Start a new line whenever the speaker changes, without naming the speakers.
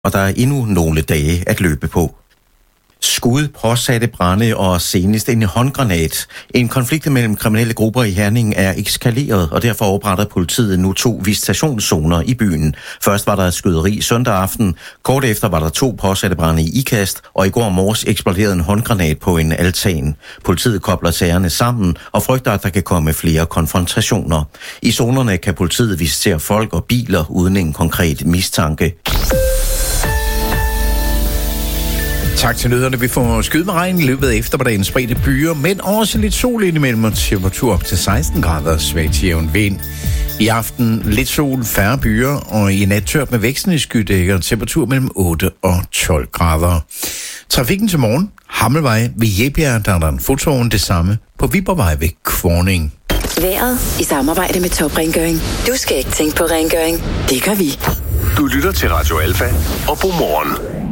og der er endnu nogle dage at løbe på. Skud, påsatte brande og senest en håndgranat. En konflikt mellem kriminelle grupper i Herning er eskaleret, og derfor opretter politiet nu 2 visitationszoner i byen. Først var der et skyderi søndag aften. Kort efter var der 2 påsatte brande i Ikast, og i går morges eksploderede en håndgranat på en altan. Politiet kobler sagerne sammen og frygter, at der kan komme flere konfrontationer. I zonerne kan politiet visitere folk og biler uden en konkret mistanke.
Tak til nyhederne. Vi får skyde med regn i løbet af eftermiddagen, spredte byer, men også lidt sol indimellem og temperatur op til 16 grader, svagt jævn vind. I aften lidt sol, færre byer, og i nat tørt med væksten i skydækker og temperatur mellem 8 og 12 grader. Trafikken til morgen, Hammelvej ved Jebjerg, der er der en fotovogn, det samme på Viborgvej ved Kvorning.
Vejret i samarbejde med Top Rengøring. Du skal ikke tænke på rengøring, det gør vi.
Du lytter til Radio Alfa og Godmorgen.